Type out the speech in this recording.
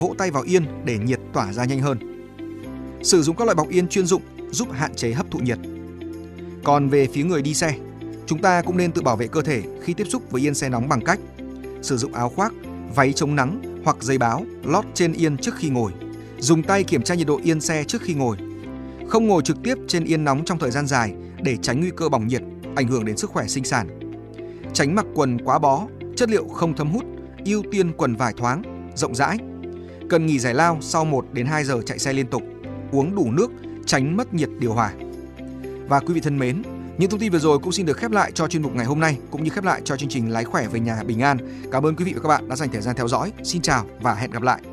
vỗ tay vào yên để nhiệt tỏa ra nhanh hơn. Sử dụng các loại bọc yên chuyên dụng giúp hạn chế hấp thụ nhiệt. Còn về phía người đi xe, chúng ta cũng nên tự bảo vệ cơ thể khi tiếp xúc với yên xe nóng bằng cách sử dụng áo khoác, váy chống nắng hoặc giấy báo lót trên yên trước khi ngồi. Dùng tay kiểm tra nhiệt độ yên xe trước khi ngồi. Không ngồi trực tiếp trên yên nóng trong thời gian dài để tránh nguy cơ bỏng nhiệt, ảnh hưởng đến sức khỏe sinh sản. Tránh mặc quần quá bó, chất liệu không thấm hút, ưu tiên quần vải thoáng, rộng rãi. Cần nghỉ giải lao sau 1 đến 2 giờ chạy xe liên tục. Uống đủ nước, tránh mất nhiệt điều hòa. Và quý vị thân mến, những thông tin vừa rồi cũng xin được khép lại cho chuyên mục ngày hôm nay, cũng như khép lại cho chương trình Lái khỏe về nhà bình an. Cảm ơn quý vị và các bạn đã dành thời gian theo dõi. Xin chào và hẹn gặp lại.